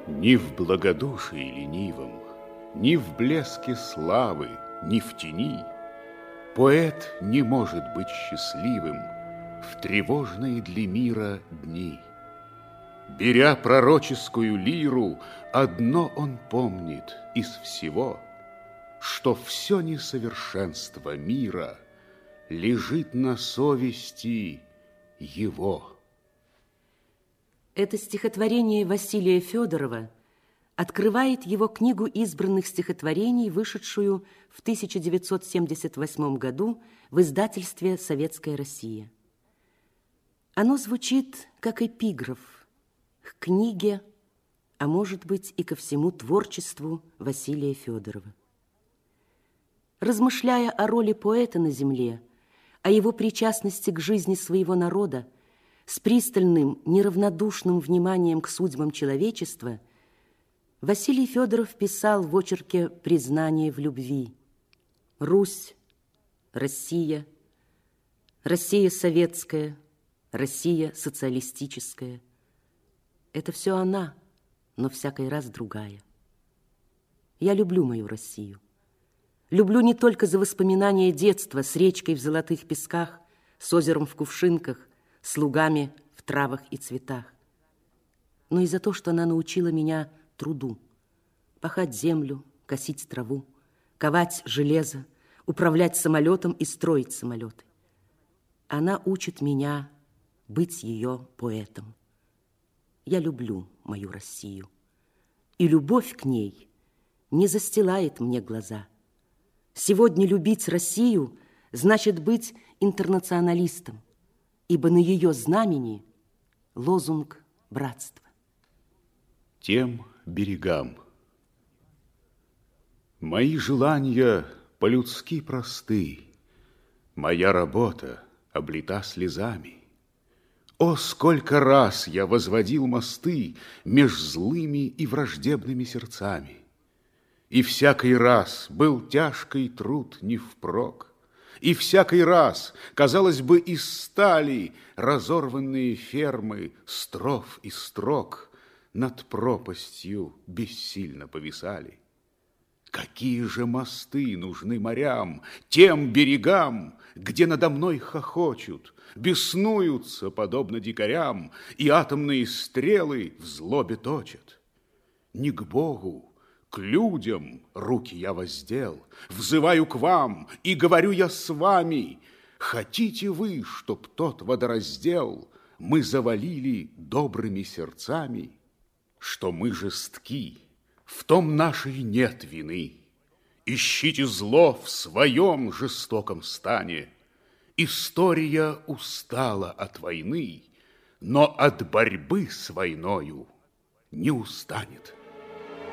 Ни в благодушии ленивом, ни в блеске славы, ни в тени поэт не может быть счастливым в тревожные для мира дни. Беря пророческую лиру, одно он помнит из всего, что все несовершенство мира лежит на совести его. Это стихотворение Василия Федорова открывает его книгу избранных стихотворений, вышедшую в 1978 году в издательстве «Советская Россия». Оно звучит как эпиграф к книге, а может быть и ко всему творчеству Василия Федорова. Размышляя о роли поэта на земле, о его причастности к жизни своего народа, с пристальным, неравнодушным вниманием к судьбам человечества, Василий Федоров писал в очерке «Признание в любви». Русь, Россия, Россия советская, Россия социалистическая. Это все она, но всякий раз другая. Я люблю мою Россию. Люблю не только за воспоминания детства с речкой в золотых песках, с озером в кувшинках, с лугами в травах и цветах, но и за то, что она научила меня труду: пахать землю, косить траву, ковать железо, управлять самолетом и строить самолеты. Она учит меня быть ее поэтом. Я люблю мою Россию, и любовь к ней не застилает мне глаза. Сегодня любить Россию значит быть интернационалистом, ибо на ее знамени лозунг братства. Тем берегам. Мои желания по-людски просты, моя работа облита слезами. О, сколько раз я возводил мосты меж злыми и враждебными сердцами! И всякий раз был тяжкий труд не впрок, и всякий раз, казалось бы, из стали разорванные фермы строф и строк над пропастью бессильно повисали. Какие же мосты нужны морям, тем берегам, где надо мной хохочут, беснуются, подобно дикарям, и атомные стрелы в злобе точат. Не к Богу, к людям руки я воздел, взываю к вам и говорю я с вами: хотите вы, чтоб тот водораздел мы завалили добрыми сердцами? Что мы жестки, в том нашей нет вины. Ищите зло в своем жестоком стане. История устала от войны, но от борьбы с войною не устанет.